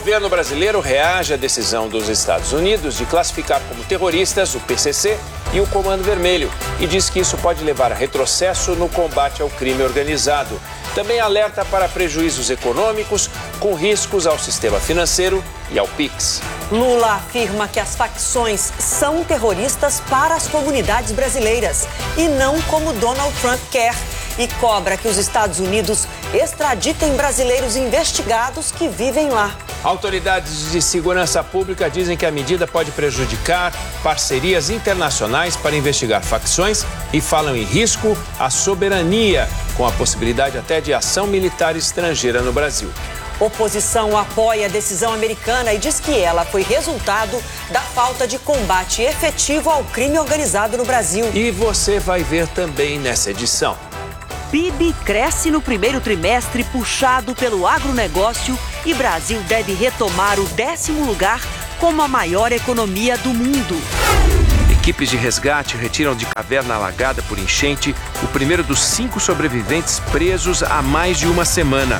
governo brasileiro reage à decisão dos Estados Unidos de classificar como terroristas o PCC e o Comando Vermelho e diz que isso pode levar a retrocesso no combate ao crime organizado. Também alerta para prejuízos econômicos com riscos ao sistema financeiro e ao PIX. Lula afirma que as facções são terroristas para as comunidades brasileiras e não como Donald Trump quer. E cobra que os Estados Unidos extraditem brasileiros investigados que vivem lá. Autoridades de segurança pública dizem que a medida pode prejudicar parcerias internacionais para investigar facções e falam em risco à soberania, com a possibilidade até de ação militar estrangeira no Brasil. Oposição apoia a decisão americana e diz que ela foi resultado da falta de combate efetivo ao crime organizado no Brasil. E você vai ver também nessa edição. PIB cresce no primeiro trimestre puxado pelo agronegócio e Brasil deve retomar o 10º lugar como a maior economia do mundo. Equipes de resgate retiram de caverna alagada por enchente o primeiro dos 5 sobreviventes presos há mais de uma semana.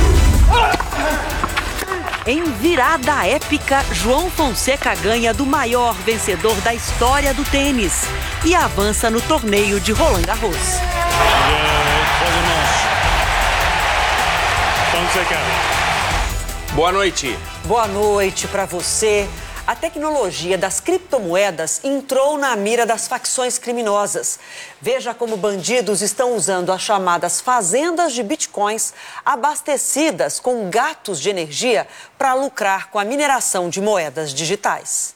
Em virada épica, João Fonseca ganha do maior vencedor da história do tênis e avança no torneio de Roland Garros. Boa noite. Boa noite para você. A tecnologia das criptomoedas entrou na mira das facções criminosas. Veja como bandidos estão usando as chamadas fazendas de bitcoins abastecidas com gatos de energia para lucrar com a mineração de moedas digitais.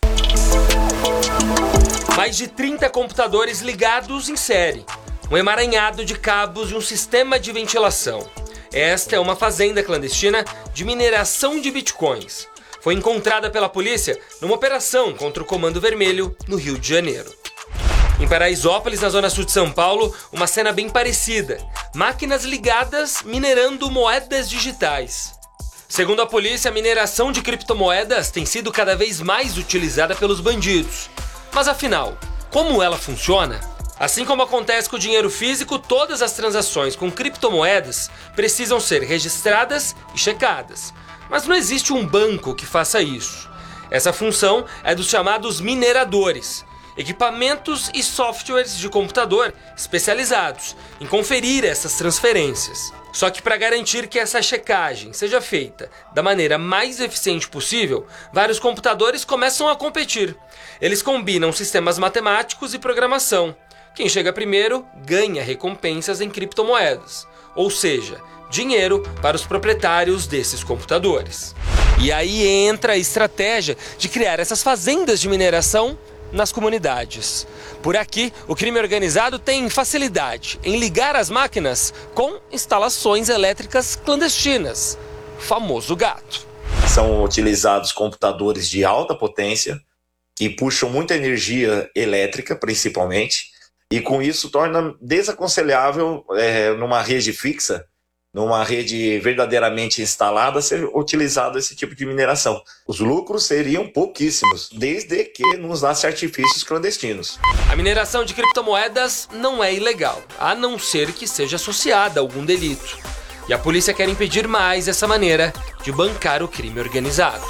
Mais de 30 computadores ligados em série, um emaranhado de cabos e um sistema de ventilação. Esta é uma fazenda clandestina de mineração de bitcoins. Foi encontrada pela polícia numa operação contra o Comando Vermelho, no Rio de Janeiro. Em Paraisópolis, na zona sul de São Paulo, uma cena bem parecida. Máquinas ligadas minerando moedas digitais. Segundo a polícia, a mineração de criptomoedas tem sido cada vez mais utilizada pelos bandidos. Mas afinal, como ela funciona? Assim como acontece com o dinheiro físico, todas as transações com criptomoedas precisam ser registradas e checadas. Mas não existe um banco que faça isso. Essa função é dos chamados mineradores, equipamentos e softwares de computador especializados em conferir essas transferências. Só que para garantir que essa checagem seja feita da maneira mais eficiente possível, vários computadores começam a competir. Eles combinam sistemas matemáticos e programação. Quem chega primeiro ganha recompensas em criptomoedas, ou seja, dinheiro para os proprietários desses computadores. E aí entra a estratégia de criar essas fazendas de mineração nas comunidades. Por aqui, o crime organizado tem facilidade em ligar as máquinas com instalações elétricas clandestinas, famoso gato. São utilizados computadores de alta potência que puxam muita energia elétrica, principalmente, e com isso torna desaconselhável numa rede fixa, numa rede verdadeiramente instalada, ser utilizado esse tipo de mineração. Os lucros seriam pouquíssimos, desde que não usasse artifícios clandestinos. A mineração de criptomoedas não é ilegal, a não ser que seja associada a algum delito. E a polícia quer impedir mais essa maneira de bancar o crime organizado.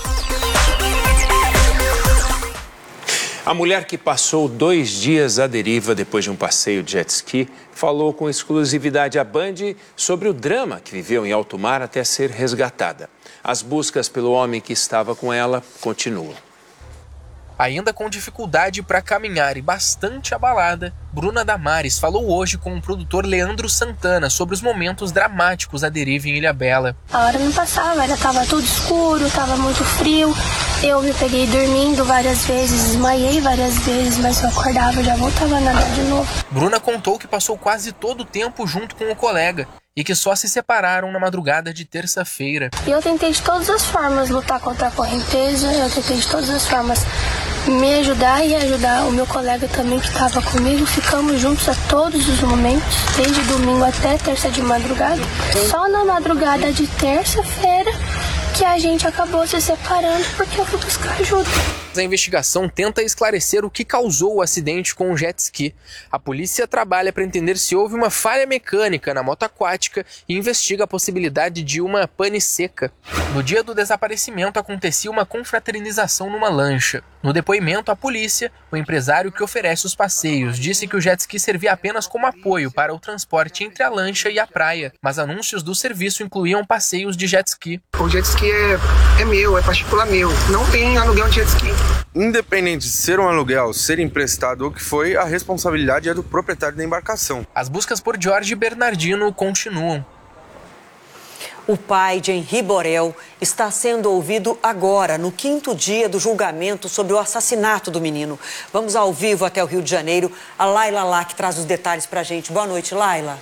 A mulher que passou 2 dias à deriva depois de um passeio de jet ski falou com exclusividade à Band sobre o drama que viveu em alto mar até ser resgatada. As buscas pelo homem que estava com ela continuam. Ainda com dificuldade para caminhar e bastante abalada, Bruna Damares falou hoje com o produtor Leandro Santana sobre os momentos dramáticos da deriva em Ilhabela. A hora não passava, ainda estava tudo escuro, estava muito frio. Eu me peguei dormindo várias vezes, desmaiei várias vezes, mas eu acordava e já voltava a nadar de novo. Bruna contou que passou quase todo o tempo junto com o colega e que só se separaram na madrugada de terça-feira. Eu tentei de todas as formas lutar contra a correnteza, eu tentei de todas as formas me ajudar e ajudar o meu colega também que estava comigo. Ficamos juntos a todos os momentos, desde domingo até terça de madrugada. Só na madrugada de terça-feira que a gente acabou se separando porque eu fui buscar ajuda. A investigação tenta esclarecer o que causou o acidente com o jet ski. A polícia trabalha para entender se houve uma falha mecânica na moto aquática e investiga a possibilidade de uma pane seca. No dia do desaparecimento acontecia uma confraternização numa lancha. No depoimento à polícia, o empresário que oferece os passeios disse que o jet ski servia apenas como apoio para o transporte entre a lancha e a praia, mas anúncios do serviço incluíam passeios de jet ski. O jet ski é meu, é particular meu, não tem aluguel de jet ski. Independente de ser um aluguel, ser emprestado ou o que foi, a responsabilidade é do proprietário da embarcação. As buscas por Jorge Bernardino continuam. O pai de Henri Borel está sendo ouvido agora, no 5º dia do julgamento sobre o assassinato do menino. Vamos ao vivo até o Rio de Janeiro. A Laila Lac traz os detalhes pra gente. Boa noite, Laila.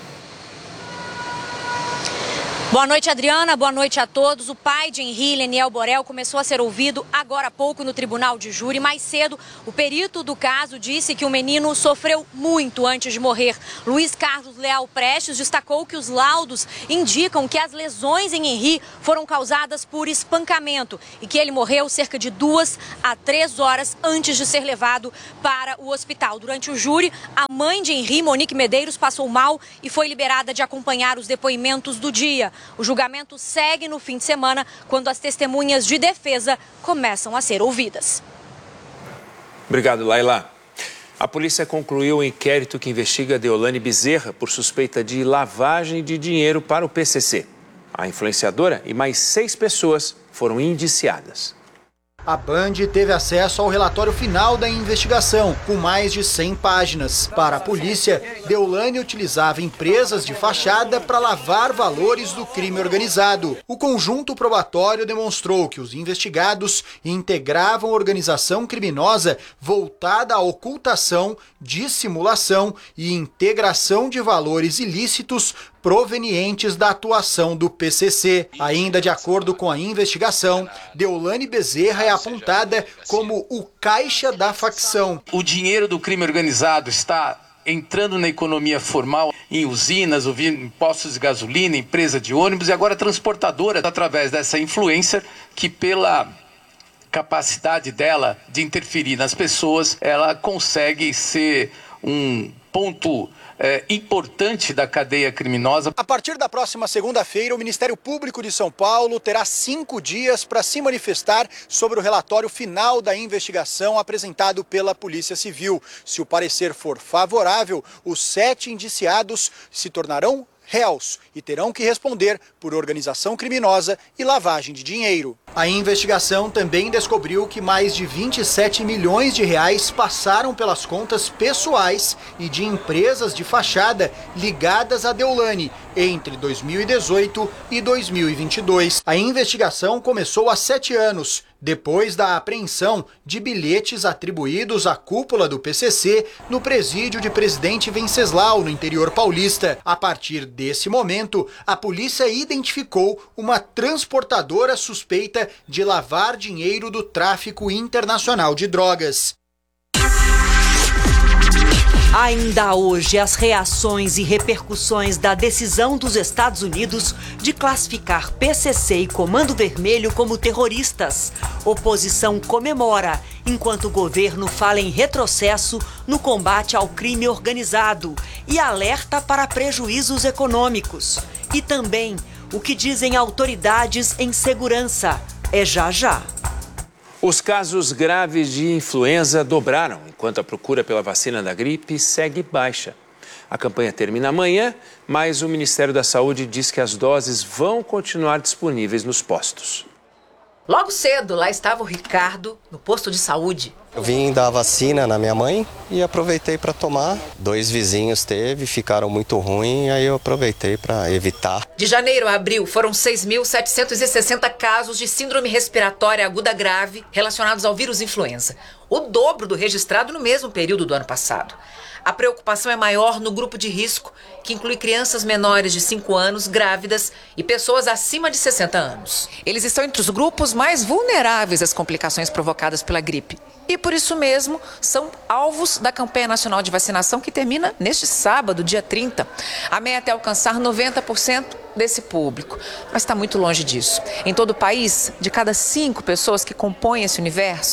Boa noite, Adriana. Boa noite a todos. O pai de Henri, Leniel Borel, começou a ser ouvido agora há pouco no tribunal de júri. Mais cedo, o perito do caso disse que o menino sofreu muito antes de morrer. Luiz Carlos Leal Prestes destacou que os laudos indicam que as lesões em Henri foram causadas por espancamento e que ele morreu cerca de 2 a 3 horas antes de ser levado para o hospital. Durante o júri, a mãe de Henri, Monique Medeiros, passou mal e foi liberada de acompanhar os depoimentos do dia. O julgamento segue no fim de semana, quando as testemunhas de defesa começam a ser ouvidas. Obrigado, Laila. A polícia concluiu o inquérito que investiga Deolane Bezerra por suspeita de lavagem de dinheiro para o PCC. A influenciadora e mais 6 pessoas foram indiciadas. A Band teve acesso ao relatório final da investigação, com mais de 100 páginas. Para a polícia, Deolane utilizava empresas de fachada para lavar valores do crime organizado. O conjunto probatório demonstrou que os investigados integravam organização criminosa voltada à ocultação, dissimulação e integração de valores ilícitos provenientes da atuação do PCC. Ainda de acordo com a investigação, Deolane Bezerra é apontada como o caixa da facção. O dinheiro do crime organizado está entrando na economia formal, em usinas, em postos de gasolina, empresa de ônibus e agora transportadora, através dessa influencer que, pela capacidade dela de interferir nas pessoas, ela consegue ser um ponto importante da cadeia criminosa. A partir da próxima segunda-feira, o Ministério Público de São Paulo terá 5 dias para se manifestar sobre o relatório final da investigação apresentado pela Polícia Civil. Se o parecer for favorável, os 7 indiciados se tornarão réus e terão que responder por organização criminosa e lavagem de dinheiro. A investigação também descobriu que mais de 27 milhões de reais passaram pelas contas pessoais e de empresas de fachada ligadas a Deolane entre 2018 e 2022. A investigação começou há 7 anos, depois da apreensão de bilhetes atribuídos à cúpula do PCC no presídio de Presidente Venceslau, no interior paulista. A partir desse momento, a polícia identificou uma transportadora suspeita de lavar dinheiro do tráfico internacional de drogas. Ainda hoje, as reações e repercussões da decisão dos Estados Unidos de classificar PCC e Comando Vermelho como terroristas. Oposição comemora, enquanto o governo fala em retrocesso no combate ao crime organizado e alerta para prejuízos econômicos. E também o que dizem autoridades em segurança. É já já. Os casos graves de influenza dobraram, enquanto a procura pela vacina da gripe segue baixa. A campanha termina amanhã, mas o Ministério da Saúde diz que as doses vão continuar disponíveis nos postos. Logo cedo, lá estava o Ricardo, no posto de saúde. Eu vim dar vacina na minha mãe e aproveitei para tomar. 2 vizinhos ficaram muito ruins, aí eu aproveitei para evitar. De janeiro a abril, foram 6.760 casos de síndrome respiratória aguda grave relacionados ao vírus influenza. O dobro do registrado no mesmo período do ano passado. A preocupação é maior no grupo de risco, que inclui crianças menores de 5 anos, grávidas e pessoas acima de 60 anos. Eles estão entre os grupos mais vulneráveis às complicações provocadas pela gripe. E por isso mesmo, são alvos da campanha nacional de vacinação que termina neste sábado, dia 30. A meta é alcançar 90% desse público, mas está muito longe disso. Em todo o país, de cada 5 pessoas que compõem esse universo,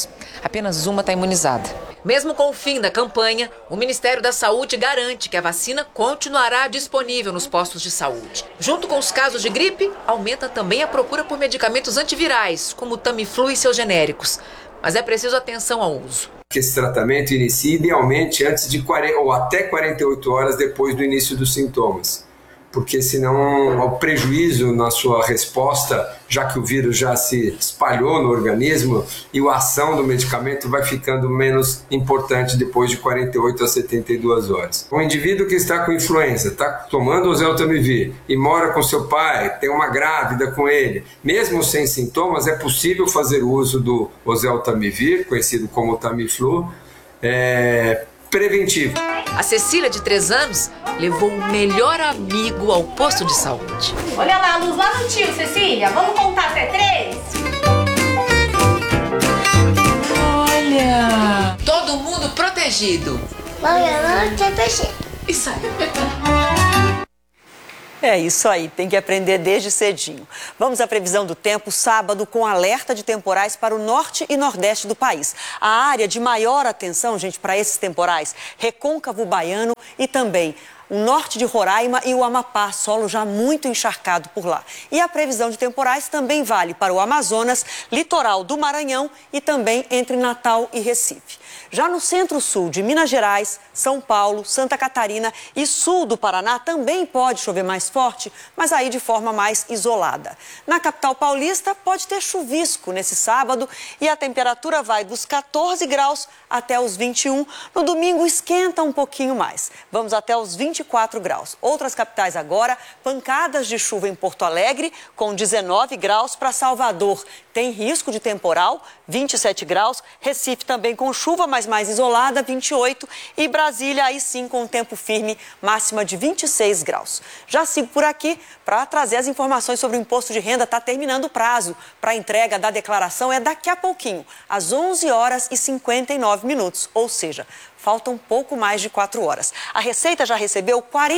apenas uma está imunizada. Mesmo com o fim da campanha, o Ministério da Saúde garante que a vacina continuará disponível nos postos de saúde. Junto com os casos de gripe, aumenta também a procura por medicamentos antivirais, como o Tamiflu e seus genéricos. Mas é preciso atenção ao uso. Que esse tratamento inicie idealmente antes de 40 ou até 48 horas depois do início dos sintomas. Porque senão o prejuízo na sua resposta, já que o vírus já se espalhou no organismo e a ação do medicamento vai ficando menos importante depois de 48 a 72 horas. O indivíduo que está com influenza, está tomando oseltamivir e mora com seu pai, tem uma grávida com ele, mesmo sem sintomas, é possível fazer uso do oseltamivir, conhecido como Tamiflu, preventivo. A Cecília, de 3 anos, levou o melhor amigo ao posto de saúde. Olha lá a luz lá no tio, Cecília. Vamos contar até 3? Olha! Todo mundo protegido. Isso aí. É isso aí, tem que aprender desde cedinho. Vamos à previsão do tempo, sábado, com alerta de temporais para o norte e nordeste do país. A área de maior atenção, gente, para esses temporais, Recôncavo Baiano e também o norte de Roraima e o Amapá, solo já muito encharcado por lá. E a previsão de temporais também vale para o Amazonas, litoral do Maranhão e também entre Natal e Recife. Já no centro-sul de Minas Gerais, São Paulo, Santa Catarina e sul do Paraná também pode chover mais forte, mas aí de forma mais isolada. Na capital paulista pode ter chuvisco nesse sábado e a temperatura vai dos 14 graus até os 21. No domingo esquenta um pouquinho mais. Vamos até os 24 graus. Outras capitais agora, pancadas de chuva em Porto Alegre, com 19 graus para Salvador. Tem risco de temporal, 27 graus. Recife também com chuva, mas mais isolada, 28. E Brasília, aí sim, com tempo firme, máxima de 26 graus. Já sigo por aqui para trazer as informações sobre o imposto de renda. Está terminando o prazo para a entrega da declaração. É daqui a pouquinho, às 11 horas e 59 minutos. Ou seja, faltam pouco mais de 4 horas. A Receita já recebeu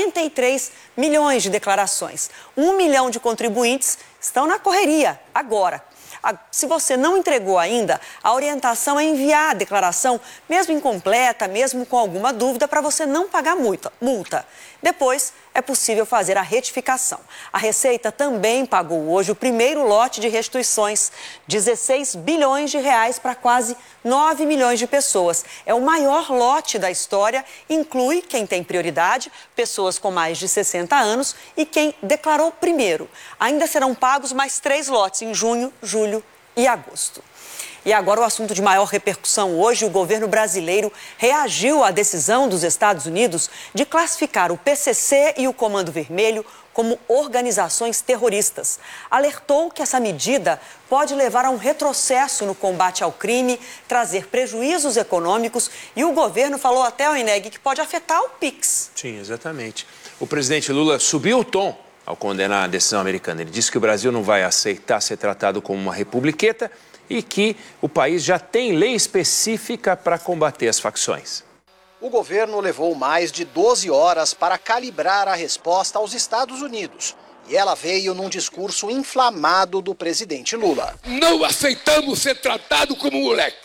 43 milhões de declarações. 1 milhão de contribuintes estão na correria agora. Se você não entregou ainda, a orientação é enviar a declaração, mesmo incompleta, mesmo com alguma dúvida, para você não pagar multa. Depois, é possível fazer a retificação. A Receita também pagou hoje o primeiro lote de restituições, 16 bilhões de reais para quase 9 milhões de pessoas. É o maior lote da história, inclui quem tem prioridade, pessoas com mais de 60 anos e quem declarou primeiro. Ainda serão pagos mais 3 lotes em junho, julho e agosto. E agora o assunto de maior repercussão hoje, o governo brasileiro reagiu à decisão dos Estados Unidos de classificar o PCC e o Comando Vermelho como organizações terroristas. Alertou que essa medida pode levar a um retrocesso no combate ao crime, trazer prejuízos econômicos e o governo falou até ao INEG que pode afetar o PIX. Sim, exatamente. O presidente Lula subiu o tom ao condenar a decisão americana. Ele disse que o Brasil não vai aceitar ser tratado como uma republiqueta e que o país já tem lei específica para combater as facções. O governo levou mais de 12 horas para calibrar a resposta aos Estados Unidos. E ela veio num discurso inflamado do presidente Lula. Não aceitamos ser tratado como moleque.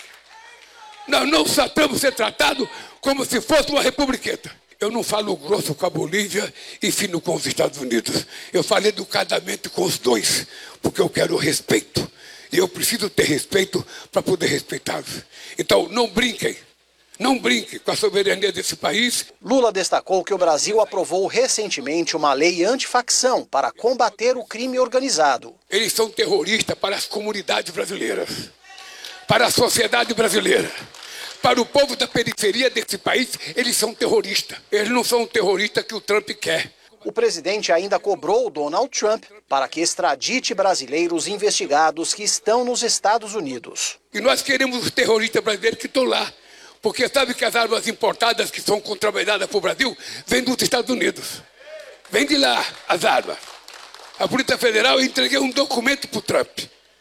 Nós não aceitamos ser tratado como se fosse uma republiqueta. Eu não falo grosso com a Bolívia e fino com os Estados Unidos. Eu falo educadamente com os dois, porque eu quero respeito. E eu preciso ter respeito para poder respeitá-los. Então, não brinquem com a soberania desse país. Lula destacou que o Brasil aprovou recentemente uma lei antifacção para combater o crime organizado. Eles são terroristas para as comunidades brasileiras, para a sociedade brasileira. Para o povo da periferia desse país, eles são terroristas. Eles não são o terrorista que o Trump quer. O presidente ainda cobrou o Donald Trump para que extradite brasileiros investigados que estão nos Estados Unidos. E nós queremos os terroristas brasileiros que estão lá. Porque sabe que as armas importadas que são contrabandeadas para o Brasil vêm dos Estados Unidos. Vem de lá as armas. A Polícia Federal, eu entreguei um documento para o Trump.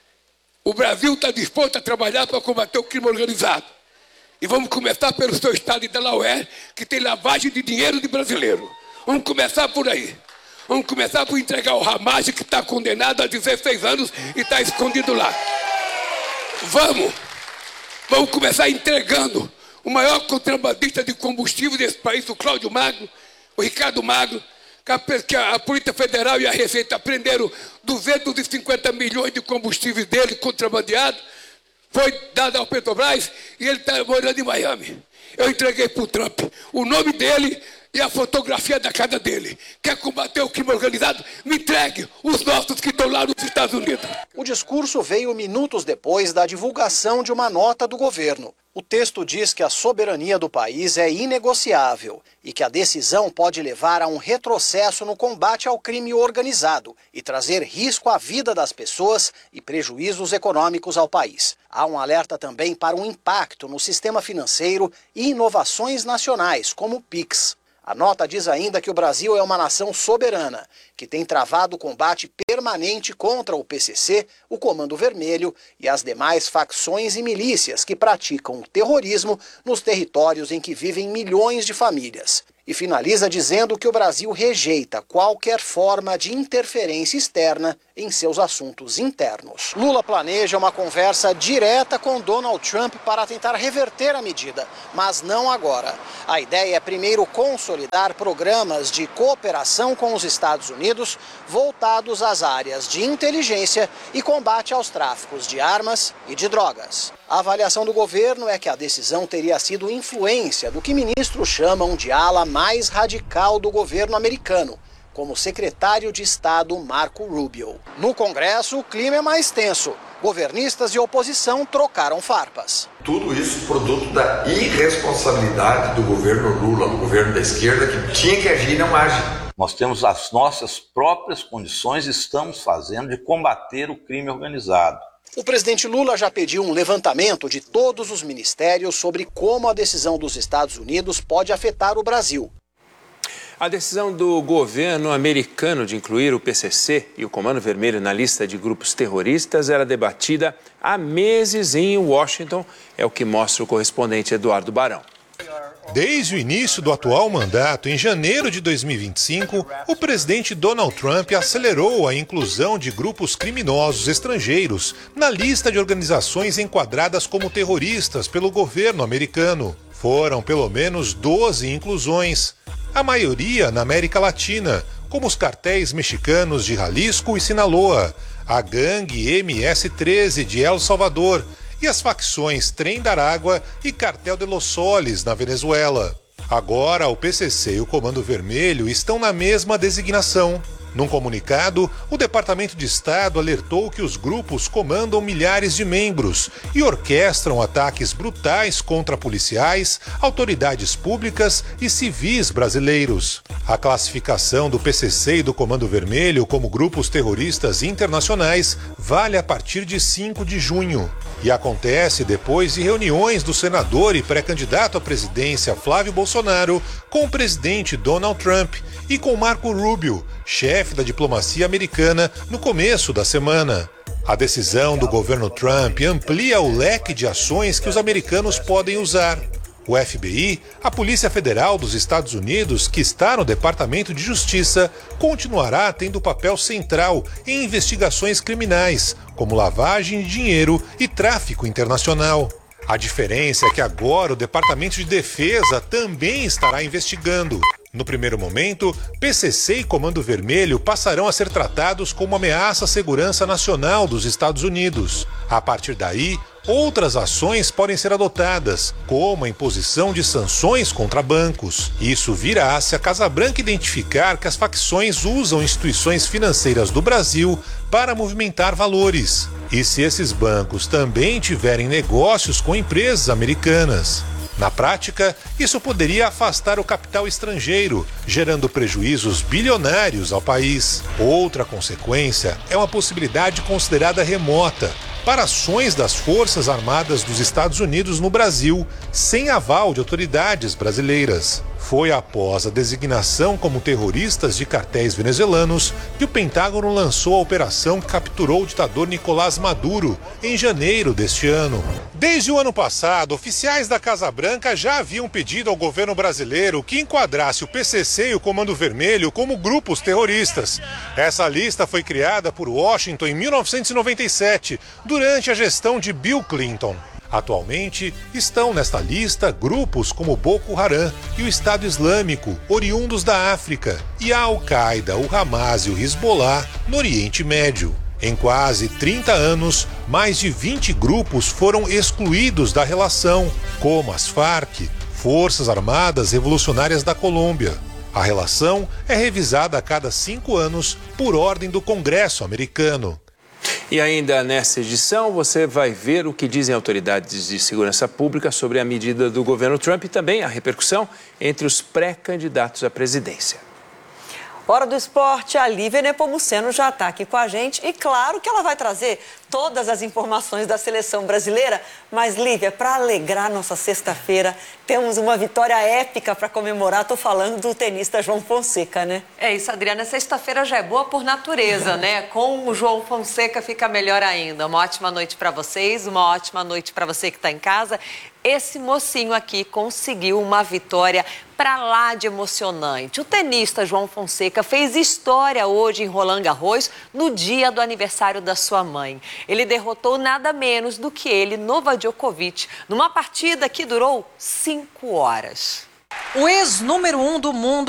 O Brasil está disposto a trabalhar para combater o crime organizado. E vamos começar pelo seu estado de Delaware, que tem lavagem de dinheiro de brasileiro. Vamos começar por aí. Vamos começar por entregar o Ramage, que está condenado a 16 anos e está escondido lá. Vamos! Vamos começar entregando o maior contrabandista de combustível desse país, o Cláudio Magno, o Ricardo Magno, que a Polícia Federal e a Receita prenderam 250 milhões de combustíveis dele contrabandeado, foi dado ao Petrobras e ele está morando em Miami. Eu entreguei para o Trump o nome dele e a fotografia da casa dele. Quer combater o crime organizado? Me entregue os nossos que estão lá nos Estados Unidos. O discurso veio minutos depois da divulgação de uma nota do governo. O texto diz que a soberania do país é inegociável e que a decisão pode levar a um retrocesso no combate ao crime organizado e trazer risco à vida das pessoas e prejuízos econômicos ao país. Há um alerta também para um impacto no sistema financeiro e inovações nacionais, como o PIX. A nota diz ainda que o Brasil é uma nação soberana, que tem travado o combate permanente contra o PCC, o Comando Vermelho e as demais facções e milícias que praticam o terrorismo nos territórios em que vivem milhões de famílias. E finaliza dizendo que o Brasil rejeita qualquer forma de interferência externa em seus assuntos internos. Lula planeja uma conversa direta com Donald Trump para tentar reverter a medida, mas não agora. A ideia é primeiro consolidar programas de cooperação com os Estados Unidos voltados às áreas de inteligência e combate aos tráficos de armas e de drogas. A avaliação do governo é que a decisão teria sido influência do que ministros chamam de ala mais radical do governo americano, como o secretário de Estado Marco Rubio. No Congresso, o clima é mais tenso. Governistas e oposição trocaram farpas. Tudo isso produto da irresponsabilidade do governo Lula, do governo da esquerda, que tinha que agir e não age. Nós temos as nossas próprias condições e estamos fazendo de combater o crime organizado. O presidente Lula já pediu um levantamento de todos os ministérios sobre como a decisão dos Estados Unidos pode afetar o Brasil. A decisão do governo americano de incluir o PCC e o Comando Vermelho na lista de grupos terroristas era debatida há meses em Washington, é o que mostra o correspondente Eduardo Barão. Desde o início do atual mandato, em janeiro de 2025, o presidente Donald Trump acelerou a inclusão de grupos criminosos estrangeiros na lista de organizações enquadradas como terroristas pelo governo americano. Foram pelo menos 12 inclusões, a maioria na América Latina, como os cartéis mexicanos de Jalisco e Sinaloa, a gangue MS-13 de El Salvador e as facções Trem da Aragua e Cartel de Los Soles, na Venezuela. Agora, o PCC e o Comando Vermelho estão na mesma designação. Num comunicado, o Departamento de Estado alertou que os grupos comandam milhares de membros e orquestram ataques brutais contra policiais, autoridades públicas e civis brasileiros. A classificação do PCC e do Comando Vermelho como grupos terroristas internacionais vale a partir de 5 de junho e acontece depois de reuniões do senador e pré-candidato à presidência Flávio Bolsonaro com o presidente Donald Trump e com Marco Rubio, chefe da diplomacia americana, no começo da semana. A decisão do governo Trump amplia o leque de ações que os americanos podem usar. O FBI, a Polícia Federal dos Estados Unidos, que está no Departamento de Justiça, continuará tendo papel central em investigações criminais, como lavagem de dinheiro e tráfico internacional. A diferença é que agora o Departamento de Defesa também estará investigando. No primeiro momento, PCC e Comando Vermelho passarão a ser tratados como ameaça à segurança nacional dos Estados Unidos. A partir daí, outras ações podem ser adotadas, como a imposição de sanções contra bancos. Isso virá se a Casa Branca identificar que as facções usam instituições financeiras do Brasil para movimentar valores. E se esses bancos também tiverem negócios com empresas americanas. Na prática, isso poderia afastar o capital estrangeiro, gerando prejuízos bilionários ao país. Outra consequência é uma possibilidade considerada remota para ações das Forças Armadas dos Estados Unidos no Brasil, sem aval de autoridades brasileiras. Foi após a designação como terroristas de cartéis venezuelanos que o Pentágono lançou a operação que capturou o ditador Nicolás Maduro em janeiro deste ano. Desde o ano passado, oficiais da Casa Branca já haviam pedido ao governo brasileiro que enquadrasse o PCC e o Comando Vermelho como grupos terroristas. Essa lista foi criada por Washington em 1997, durante a gestão de Bill Clinton. Atualmente, estão nesta lista grupos como Boko Haram e o Estado Islâmico, oriundos da África, e a Al-Qaeda, o Hamas e o Hezbollah, no Oriente Médio. Em quase 30 anos, mais de 20 grupos foram excluídos da relação, como as Farc, Forças Armadas Revolucionárias da Colômbia. A relação é revisada a cada 5 anos por ordem do Congresso americano. E ainda nesta edição você vai ver o que dizem autoridades de segurança pública sobre a medida do governo Trump e também a repercussão entre os pré-candidatos à presidência. Hora do esporte, a Lívia Nepomuceno já está aqui com a gente e claro que ela vai trazer todas as informações da seleção brasileira. Mas Lívia, para alegrar nossa sexta-feira, temos uma vitória épica para comemorar. Estou falando do tenista João Fonseca, né? É isso, Adriana. Sexta-feira já é boa por natureza, né? Com o João Fonseca fica melhor ainda. Uma ótima noite para vocês, uma ótima noite para você que está em casa. Esse mocinho aqui conseguiu uma vitória para lá de emocionante. O tenista João Fonseca fez história hoje em Roland Garros, no dia do aniversário da sua mãe. Ele derrotou nada menos do que ele, Novak Djokovic, numa partida que durou 5 horas. O ex-número 1 do mundo